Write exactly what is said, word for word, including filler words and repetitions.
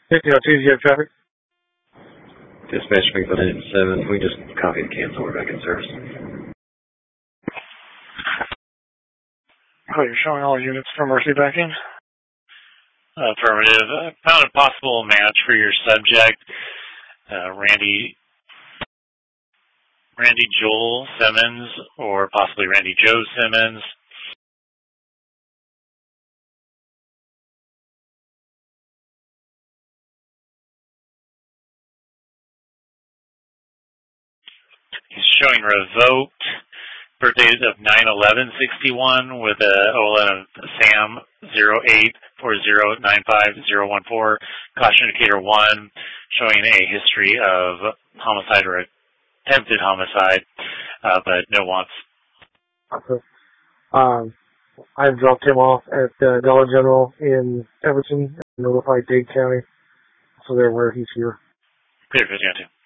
fifty oh two, do you have traffic? Dispatch Springfield Engine seven, we just copy and cancel, we're back in service. Oh, you're showing all units for Mercy back in? Affirmative. I found a possible match for your subject, uh, Randy Randy Joel Simmons, or possibly Randy Joe Simmons. He's showing revoked. Birthday of nine eleven sixty-one with a O L N of Sam zero eight four zero nine five zero one four. Caution indicator one, showing a history of homicide or attempted homicide, uh, but no wants. Okay. Um, I've dropped him off at uh, Dollar General in Everton, notified Dade County, so they're aware he's here. Clear, fifty-two.